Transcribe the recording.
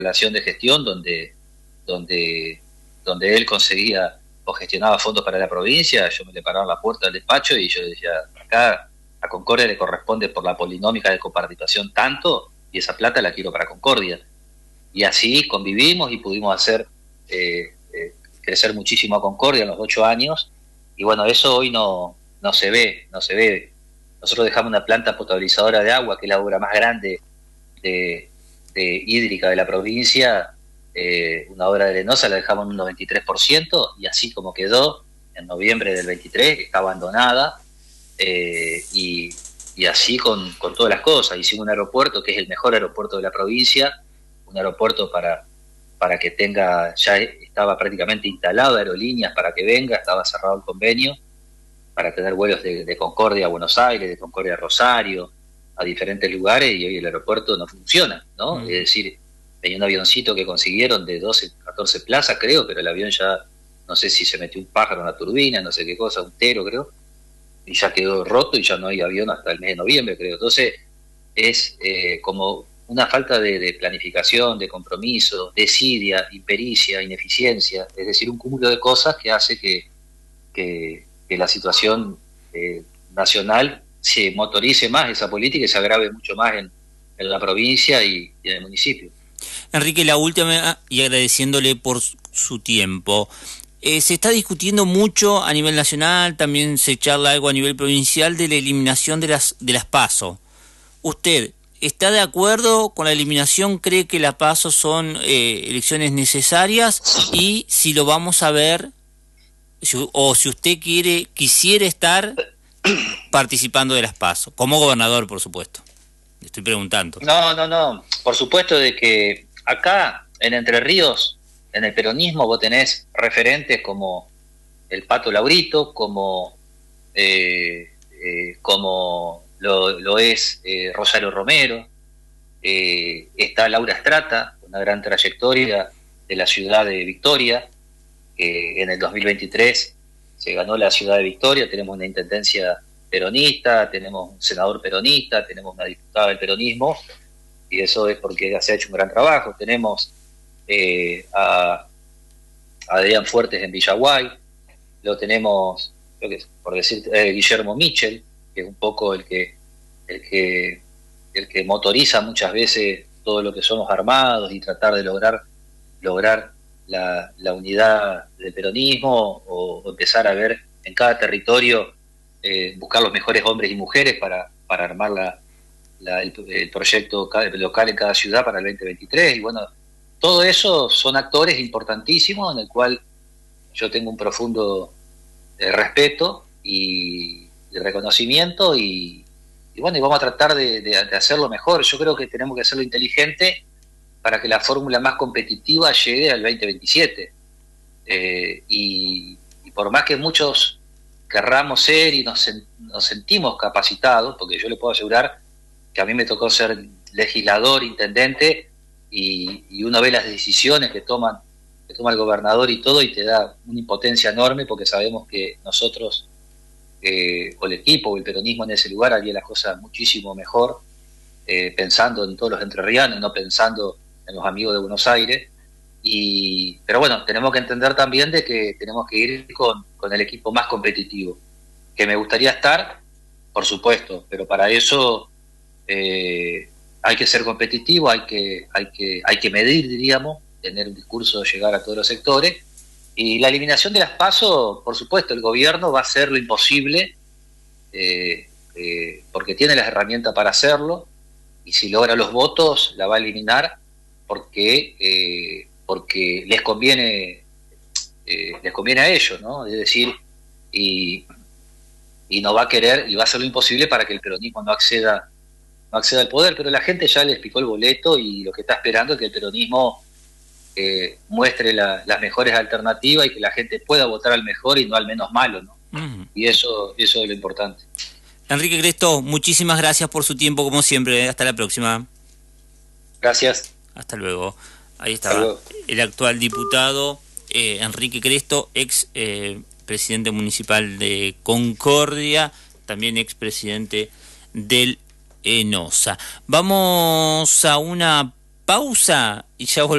relación de gestión donde, donde él conseguía o gestionaba fondos para la provincia, yo me le paraba en la puerta del despacho y yo decía, acá a Concordia le corresponde por la polinómica de coparticipación tanto, y esa plata la quiero para Concordia. Y así convivimos y pudimos hacer crecer muchísimo a Concordia en los 8 años, y bueno, eso hoy no se ve, no se ve. Nosotros dejamos una planta potabilizadora de agua, que es la obra más grande de, de hídrica de la provincia, una obra arenosa, la dejamos en un 93%, y así como quedó en noviembre del 23, está abandonada, y así con todas las cosas. Hicimos un aeropuerto que es el mejor aeropuerto de la provincia, un aeropuerto para que tenga, ya estaba prácticamente instalado aerolíneas para que venga, estaba cerrado el convenio, para tener vuelos de Concordia a Buenos Aires, de Concordia a Rosario, a diferentes lugares, y hoy el aeropuerto no funciona, ¿no? Es decir, tenía un avioncito que consiguieron de 12, 14 plazas, creo, pero el avión ya, no sé si se metió un pájaro en la turbina, no sé qué cosa, un tero, creo, y ya quedó roto y ya no hay avión hasta el mes de noviembre, creo. Entonces, es como una falta de planificación, de compromiso, desidia, impericia, ineficiencia, es decir, un cúmulo de cosas que hace que la situación nacional se motorice más esa política y se agrave mucho más en la provincia y en el municipio. Enrique, la última, y agradeciéndole por su tiempo. Se está discutiendo mucho a nivel nacional, también se charla algo a nivel provincial de la eliminación de las PASO. ¿Usted está de acuerdo con la eliminación? ¿Cree que las PASO son elecciones necesarias? Y si lo vamos a ver, o si usted quisiera estar participando de las PASO, como gobernador, por supuesto. Le estoy preguntando. No. Por supuesto de que acá, en Entre Ríos, en el peronismo, vos tenés referentes como el Pato Laurito, como lo es Rosario Romero, está Laura Strata, una gran trayectoria de la ciudad de Victoria, que en el 2023 se ganó la ciudad de Victoria, tenemos una intendencia peronista, tenemos un senador peronista, tenemos una diputada del peronismo, y eso es porque se ha hecho un gran trabajo. Tenemos a Adrián Fuertes en Villaguay, lo tenemos, por decir, Guillermo Michel, que es un poco el que motoriza muchas veces todo lo que son los armados y tratar de lograr la unidad del peronismo, o empezar a ver en cada territorio, buscar los mejores hombres y mujeres para armar el proyecto local en cada ciudad para el 2023. Y bueno, todo eso son actores importantísimos en el cual yo tengo un profundo respeto y reconocimiento, y bueno, y vamos a tratar de hacerlo mejor. Yo creo que tenemos que hacerlo inteligente para que la fórmula más competitiva llegue al 2027. Y por más que muchos querramos ser y nos sentimos capacitados, porque yo le puedo asegurar que a mí me tocó ser legislador, intendente, y uno ve las decisiones que toma el gobernador y todo, y te da una impotencia enorme, porque sabemos que nosotros, o el equipo o el peronismo en ese lugar, haría las cosas muchísimo mejor, pensando en todos los entrerrianos, no pensando en los amigos de Buenos Aires. Pero bueno, tenemos que entender también de que tenemos que ir con el equipo más competitivo, que me gustaría estar, por supuesto, pero para eso hay que ser competitivo, hay que medir, diríamos, tener un discurso, llegar a todos los sectores. Y la eliminación de las PASO, por supuesto, el gobierno va a hacer lo imposible, porque tiene las herramientas para hacerlo, y si logra los votos la va a eliminar porque les conviene a ellos, ¿no? Es decir, y no va a querer, y va a hacer lo imposible para que el peronismo no acceda al poder. Pero la gente ya les picó el boleto, y lo que está esperando es que el peronismo muestre las mejores alternativas, y que la gente pueda votar al mejor y no al menos malo, ¿no? Y eso es lo importante. Enrique Cresto, muchísimas gracias por su tiempo, como siempre. Hasta la próxima. Gracias. Hasta luego. Ahí estaba el actual diputado Enrique Cresto, ex presidente municipal de Concordia, también ex presidente del ENOSA. Vamos a una pausa y ya